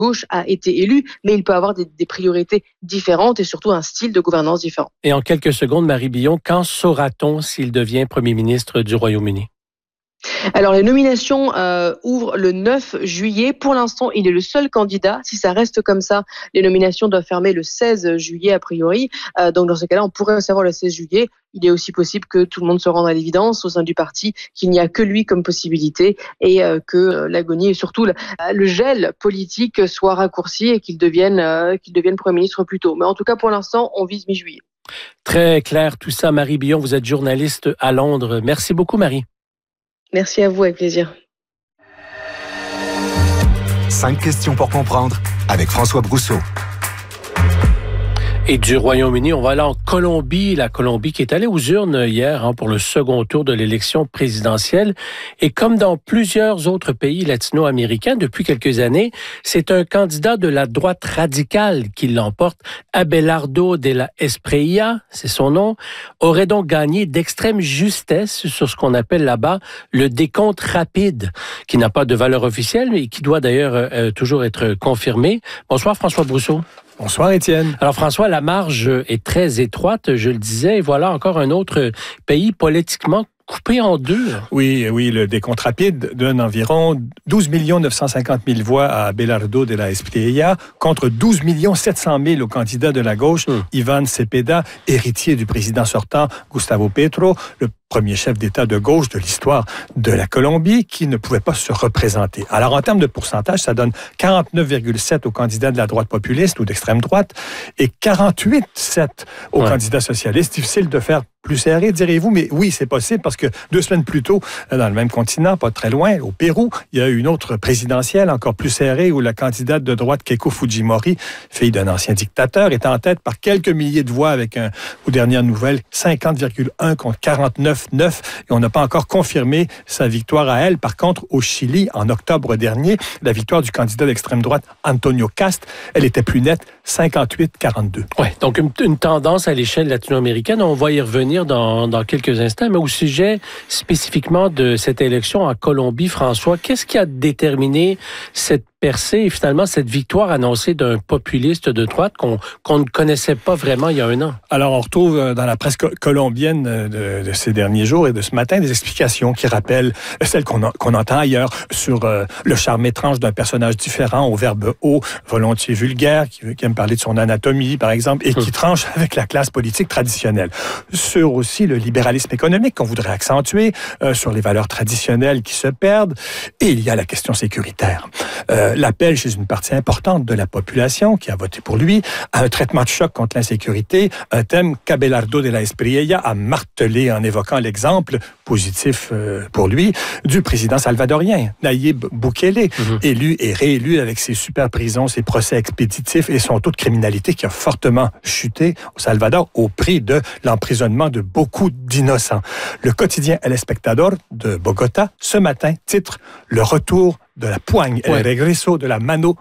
gauche a été élu, mais il peut avoir des priorités différentes et surtout un style de gouvernance différent. Et en quelques secondes, Marie Billon, quand saura-t-on s'il devient premier ministre du Royaume-Uni? Alors, les nominations ouvrent le 9 juillet. Pour l'instant, il est le seul candidat. Si ça reste comme ça, les nominations doivent fermer le 16 juillet a priori. Donc, dans ce cas-là, on pourrait savoir le 16 juillet. Il est aussi possible que tout le monde se rende à l'évidence au sein du parti qu'il n'y a que lui comme possibilité et que l'agonie et surtout le gel politique soit raccourci et qu'il devienne Premier ministre plus tôt. Mais en tout cas, pour l'instant, on vise mi-juillet. Très clair tout ça. Marie Billon, vous êtes journaliste à Londres. Merci beaucoup, Marie. Merci à vous, avec plaisir. 5 questions pour comprendre avec François Brousseau. Et du Royaume-Uni, on va aller en Colombie. La Colombie qui est allée aux urnes hier pour le second tour de l'élection présidentielle. Et comme dans plusieurs autres pays latino-américains depuis quelques années, c'est un candidat de la droite radicale qui l'emporte. Abelardo de la Espriella, c'est son nom, aurait donc gagné d'extrême justesse sur ce qu'on appelle là-bas le décompte rapide, qui n'a pas de valeur officielle, mais qui doit d'ailleurs toujours être confirmé. Bonsoir François Brousseau. Bonsoir Étienne. Alors François, la marge est très étroite, je le disais, et voilà encore un autre pays politiquement coupé en deux. Oui, le décompte rapide donne environ 12 950 000 voix à Abelardo de la Espriella contre 12 700 000 au candidat de la gauche, Iván Cepeda, héritier du président sortant Gustavo Petro, le premier chef d'État de gauche de l'histoire de la Colombie, qui ne pouvait pas se représenter. Alors, en termes de pourcentage, ça donne 49,7 au candidat de la droite populiste ou d'extrême droite et 48,7 au candidat socialiste. Difficile de faire plus serré, direz-vous, mais oui, c'est possible parce que 2 semaines plus tôt, dans le même continent, pas très loin, au Pérou, il y a eu une autre présidentielle encore plus serrée où la candidate de droite Keiko Fujimori, fille d'un ancien dictateur, est en tête par quelques milliers de voix avec aux dernières nouvelles, 50,1 contre 49,9 et on n'a pas encore confirmé sa victoire à elle. Par contre, au Chili, en octobre dernier, la victoire du candidat d'extrême droite Antonio Cast, elle était plus nette, 58-42. Oui, donc une tendance à l'échelle latino-américaine. On va y revenir dans quelques instants, mais au sujet spécifiquement de cette élection en Colombie, François, qu'est-ce qui a déterminé cette percée et finalement cette victoire annoncée d'un populiste de droite qu'on ne connaissait pas vraiment il y a un an? Alors, on retrouve dans la presse colombienne de ces derniers jours et de ce matin des explications qui rappellent celles qu'on entend ailleurs sur le charme étrange d'un personnage différent, au verbe haut, volontiers vulgaire, qui aime parler de son anatomie, par exemple, et qui tranche avec la classe politique traditionnelle. Sur aussi le libéralisme économique qu'on voudrait accentuer, sur les valeurs traditionnelles qui se perdent, et il y a la question sécuritaire. L'appel chez une partie importante de la population qui a voté pour lui à un traitement de choc contre l'insécurité, un thème qu'Abelardo de la Espriella a martelé en évoquant l'exemple positif pour lui du président salvadorien, Nayib Bukele, élu et réélu avec ses super prisons, ses procès expéditifs et son taux de criminalité qui a fortement chuté au Salvador au prix de l'emprisonnement de beaucoup d'innocents. Le quotidien El Espectador de Bogota, ce matin, titre « Le retour de la poigne, el regreso de la mano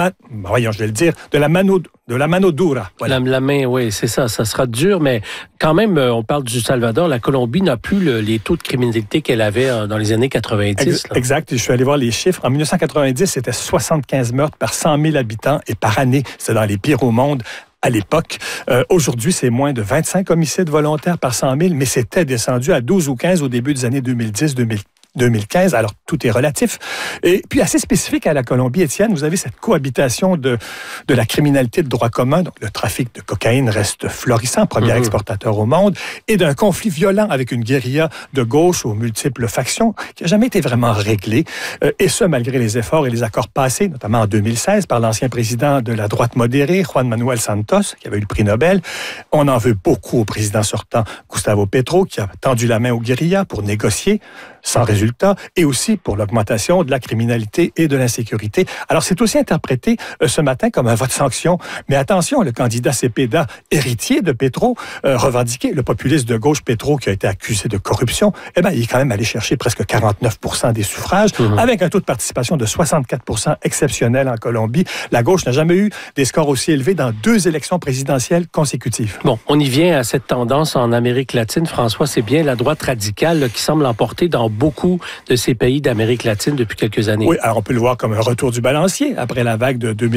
dura. Voilà. La main, oui, c'est ça. Ça sera dur, mais quand même, on parle du Salvador. La Colombie n'a plus les taux de criminalité qu'elle avait dans les années 90. Exact. Je suis allé voir les chiffres. En 1990, c'était 75 meurtres par 100 000 habitants et par année. C'est dans les pires au monde. À l'époque. Aujourd'hui, c'est moins de 25 homicides volontaires par 100 000, mais c'était descendu à 12 ou 15 au début des années 2010-2015. Alors, tout est relatif. Et puis, assez spécifique à la Colombie, Étienne, vous avez cette cohabitation de la criminalité de droit commun. Donc, le trafic de cocaïne reste florissant, premier exportateur au monde, et d'un conflit violent avec une guérilla de gauche aux multiples factions qui n'a jamais été vraiment réglé. Et ce, malgré les efforts et les accords passés, notamment en 2016, par l'ancien président de la droite modérée, Juan Manuel Santos, qui avait eu le prix Nobel. On en veut beaucoup au président sortant, Gustavo Petro, qui a tendu la main aux guérillas pour négocier, sans résultat, et aussi pour l'augmentation de la criminalité et de l'insécurité. Alors, c'est aussi interprété ce matin comme un vote sanction. Mais attention, le candidat Cepeda, héritier de Petro, revendiqué, le populiste de gauche Petro, qui a été accusé de corruption, il est quand même allé chercher presque 49% des suffrages, avec un taux de participation de 64% exceptionnel en Colombie. La gauche n'a jamais eu des scores aussi élevés dans 2 élections présidentielles consécutives. Bon, on y vient à cette tendance en Amérique latine. François, c'est bien la droite radicale qui semble l'emporter dans beaucoup de ces pays d'Amérique latine depuis quelques années. Oui, alors on peut le voir comme un retour du balancier après la vague de 2000.